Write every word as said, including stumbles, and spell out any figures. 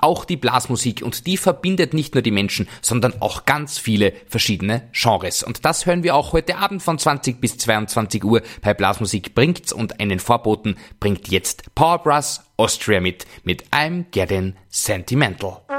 auch die Blasmusik und die verbindet nicht nur die Menschen, sondern auch ganz viele verschiedene Genres. Und das hören wir auch heute Abend von zwanzig bis zweiundzwanzig Uhr bei Blasmusik bringt's, und einen Vorboten bringt jetzt Powerbrass Austria mit, mit I'm Getting Sentimental.